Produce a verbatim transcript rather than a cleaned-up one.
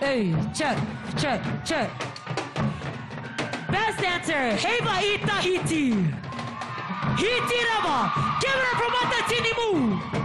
Hey, check, check, check. Best dancer, Heba Ita Iti. Hiti Rama. Give it up from Atachini Mu.